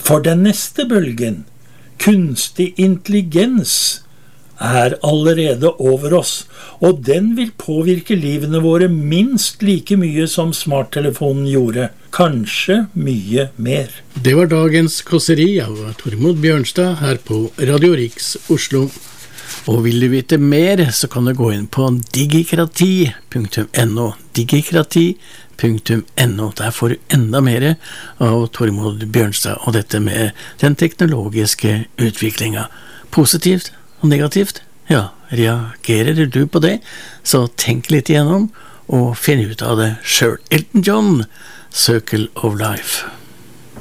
For den neste bølgen, kunstig intelligens, allerede over oss, og den vil påvirke livene våre minst like mye som smarttelefonen gjorde. Kanskje mye mer. Det var dagens kåseri av Tormod Bjørnstad her på Radio Riks Oslo. Og vil du vite mer, så kan du gå inn på digikrati.no. Digikrati.no. Der får du enda mer av Tormod Bjørnstad og dette med den teknologiske utviklingen. Positivt og negativt? Ja, reagerer du på det? Så tenk litt igjennom og finn ut av det selv. Elton John, Circle of Life.